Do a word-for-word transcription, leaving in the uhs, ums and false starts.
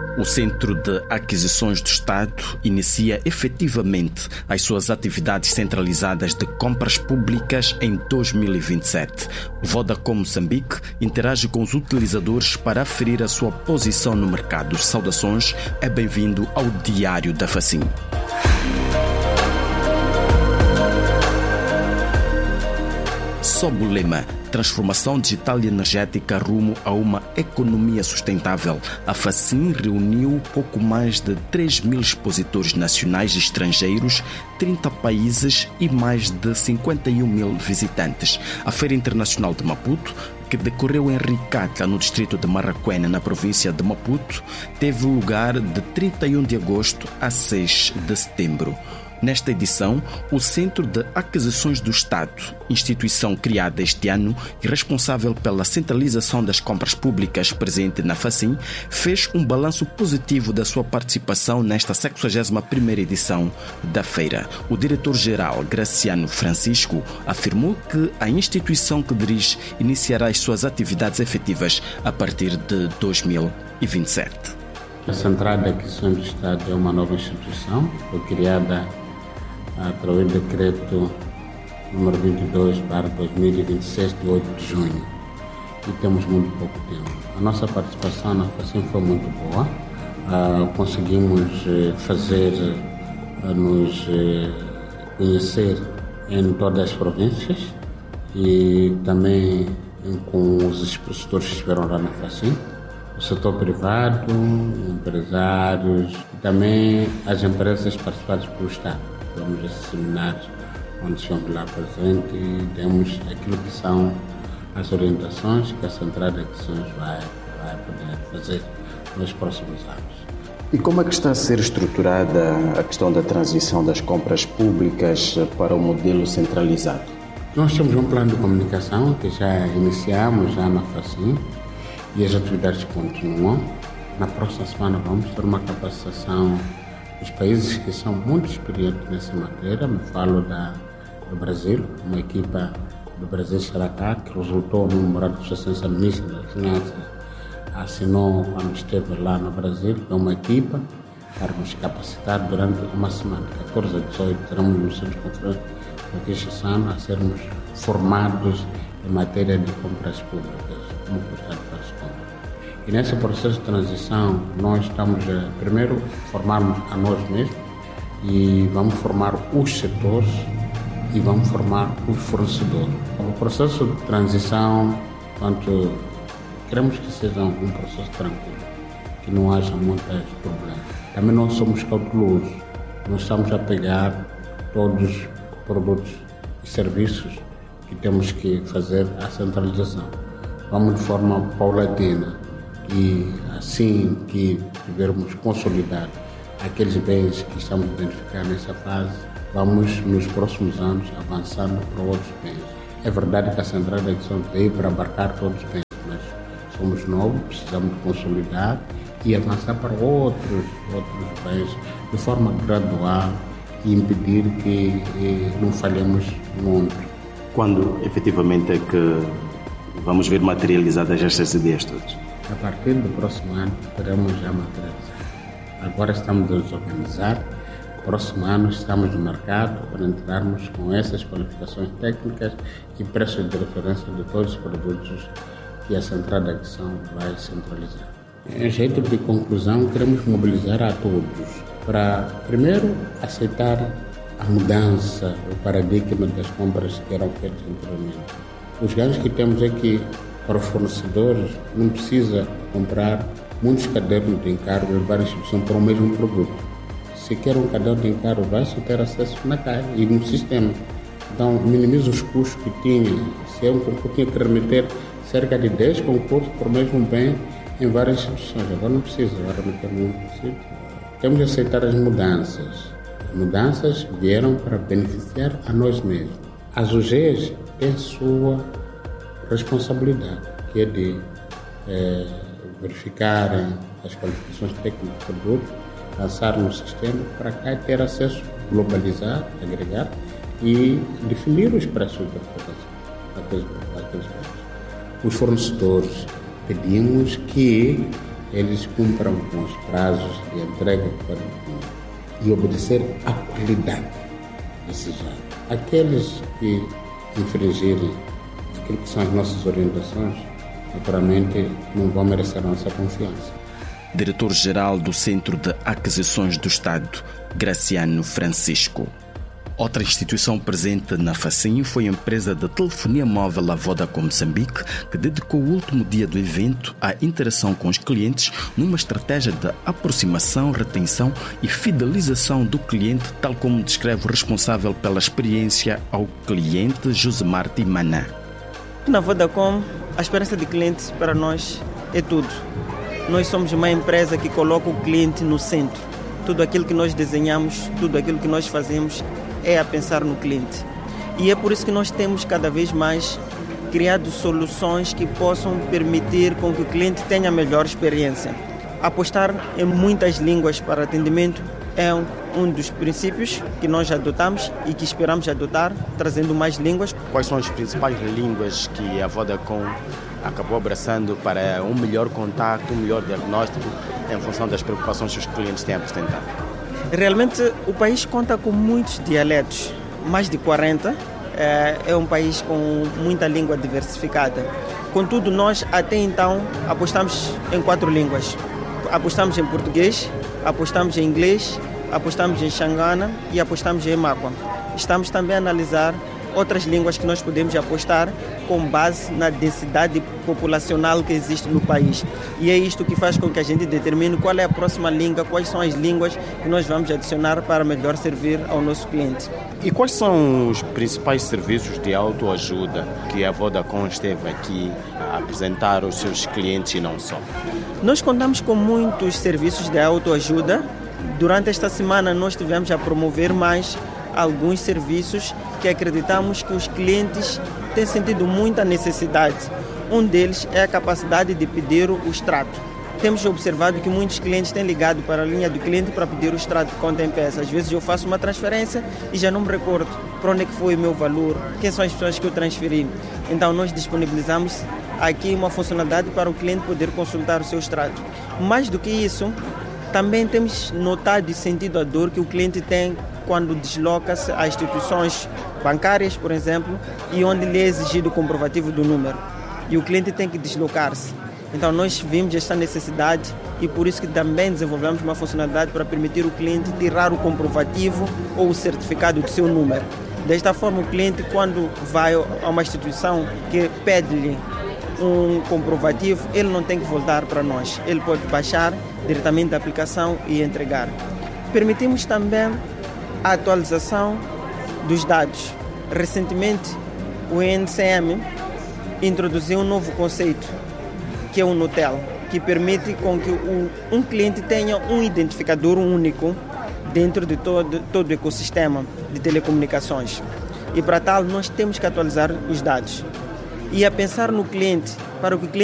O Centro de Aquisições do Estado inicia efetivamente as suas atividades centralizadas de compras públicas em dois mil e vinte e sete. Vodacom Moçambique interage com os utilizadores para aferir a sua posição no mercado. Saudações, é bem-vindo ao Diário da Facim. Sob o lema Transformação Digital e Energética rumo a uma economia sustentável, a Facim reuniu pouco mais de três mil expositores nacionais e estrangeiros, trinta países e mais de cinquenta e um mil visitantes. A Feira Internacional de Maputo, que decorreu em Ricatla, no distrito de Marraquena, na província de Maputo, teve lugar de trinta e um de agosto a seis de setembro. Nesta edição, o Centro de Aquisições do Estado, instituição criada este ano e responsável pela centralização das compras públicas presente na Facim, fez um balanço positivo da sua participação nesta sexagésima primeira edição da feira. O diretor-geral, Graciano Francisco, afirmou que a instituição que dirige iniciará as suas atividades efetivas a partir de dois mil e vinte e sete. A Central de Aquisições do Estado é uma nova instituição, foi criada através do decreto número vinte e dois barra dois mil e vinte e seis, de oito de junho, e temos muito pouco tempo. A nossa participação na Facim foi muito boa, uh, conseguimos uh, fazer, uh, nos uh, conhecer em todas as províncias e também com os expositores que estiveram lá na Facim, o setor privado, empresários e também as empresas participadas pelo Estado. Temos esses seminários onde estamos lá presentes e temos aquilo que são as orientações que a Central de Aquisições vai, vai poder fazer nos próximos anos. E como é que está a ser estruturada a questão da transição das compras públicas para o modelo centralizado? Nós temos um plano de comunicação que já iniciamos já na Facim e as atividades continuam. Na próxima semana vamos ter uma capacitação dos países que são muito experientes nessa matéria. Me falo da, do Brasil, uma equipa do Brasil estará cá, que resultou no memorando de associação ministra das Finanças, assinou quando esteve lá no Brasil, é uma equipa para nos capacitar durante uma semana, catorze a dezoito, teremos no centro de conferência aqui este ano a sermos formados em matéria de compras públicas, como o Estado faz compras. E nesse processo de transição, nós estamos a, primeiro, formarmos a nós mesmos e vamos formar os setores e vamos formar os fornecedores. O processo de transição, quanto queremos que seja um processo tranquilo, que não haja muitos problemas. Também nós somos cautelosos, nós estamos a pegar todos os produtos e serviços que temos que fazer a centralização. Vamos de forma paulatina. E assim que tivermos consolidado aqueles bens que estamos a identificar nessa fase, vamos nos próximos anos avançando para outros bens. É verdade que a Central de Aquisição veio para abarcar todos os bens, mas somos novos, precisamos de consolidar e avançar para outros, outros bens de forma gradual e impedir que eh, não falhemos muito. Quando efetivamente é que vamos ver materializadas estas ideias todas? A partir do próximo ano, teremos já materializado. Agora estamos a nos organizar. No próximo ano, estamos no mercado para entrarmos com essas qualificações técnicas e preços de referência de todos os produtos que a Central de Aquisição vai centralizar. Em jeito de conclusão, queremos mobilizar a todos para, primeiro, aceitar a mudança, o paradigma das compras que eram feitas anteriormente. Os ganhos que temos é que, para os fornecedores, não precisa comprar muitos cadernos de encargo em várias instituições para o mesmo produto. Se quer um caderno de encargo, vai só ter acesso na caixa e no sistema. Então, minimiza os custos que tinha. Se é um concurso, tinha que remeter cerca de dez concursos por mesmo bem em várias instituições. Agora não precisa, vai remeter num sítio. Temos que aceitar as mudanças. As mudanças vieram para beneficiar a nós mesmos. As U Gs têm sua responsabilidade, que é de é, verificarem as qualificações técnicas do produto, lançar no sistema para cá ter acesso, globalizar, agregar e definir os preços de referência daqueles preços. Os fornecedores pedimos que eles cumpram com os prazos de entrega e obedecer à qualidade desejada. Aqueles que infringirem aquilo que são as nossas orientações, naturalmente não vão merecer a nossa confiança. Diretor-Geral do Centro de Aquisições do Estado, Graciano Francisco. Outra instituição presente na Facim foi a empresa de telefonia móvel A Vodacom Moçambique, que dedicou o último dia do evento à interação com os clientes numa estratégia de aproximação, retenção e fidelização do cliente, tal como descreve o responsável pela experiência ao cliente, Josemar Timana. Na Vodacom, a experiência de cliente para nós é tudo. Nós somos uma empresa que coloca o cliente no centro. Tudo aquilo que nós desenhamos, tudo aquilo que nós fazemos é a pensar no cliente. E é por isso que nós temos cada vez mais criado soluções que possam permitir com que o cliente tenha a melhor experiência. Apostar em muitas línguas para atendimento é um, um dos princípios que nós adotamos e que esperamos adotar, trazendo mais línguas. Quais são as principais línguas que a Vodacom acabou abraçando para um melhor contacto, um melhor diagnóstico em função das preocupações que os clientes têm apresentado? Realmente o país conta com muitos dialetos, mais de quarenta, é um país com muita língua diversificada. Contudo, nós até então apostamos em quatro línguas. Apostamos em português, apostamos em inglês, apostamos em Xangana e apostamos em Makwa. Estamos também a analisar outras línguas que nós podemos apostar com base na densidade populacional que existe no país. E é isto que faz com que a gente determine qual é a próxima língua, quais são as línguas que nós vamos adicionar para melhor servir ao nosso cliente. E quais são os principais serviços de autoajuda que a Vodacom esteve aqui a apresentar aos seus clientes e não só? Nós contamos com muitos serviços de autoajuda. Durante esta semana nós tivemos a promover mais alguns serviços que acreditamos que os clientes têm sentido muita necessidade. Um deles é a capacidade de pedir o extrato. Temos observado que muitos clientes têm ligado para a linha do cliente para pedir o extrato de conta em peça. Às vezes eu faço uma transferência e já não me recordo para onde é que foi o meu valor, quem são as pessoas que eu transferi. Então nós disponibilizamos aqui uma funcionalidade para o cliente poder consultar o seu extrato. Mais do que isso, também temos notado e sentido a dor que o cliente tem quando desloca-se a instituições bancárias, por exemplo, e onde lhe é exigido o comprovativo do número. E o cliente tem que deslocar-se. Então nós vimos esta necessidade e por isso que também desenvolvemos uma funcionalidade para permitir o cliente tirar o comprovativo ou o certificado do seu número. Desta forma, o cliente, quando vai a uma instituição que pede-lhe um comprovativo, ele não tem que voltar para nós. Ele pode baixar diretamente da aplicação e entregar. Permitimos também a atualização dos dados. Recentemente, o N C M introduziu um novo conceito, que é o Nutel, que permite com que um cliente tenha um identificador único dentro de todo, todo o ecossistema de telecomunicações. E para tal, nós temos que atualizar os dados. E a pensar no cliente, para que o cliente